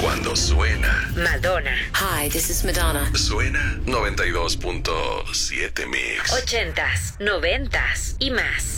Cuando suena Madonna. Hi, this is Madonna. Suena 92.7 Mix. 80s, 90s y más.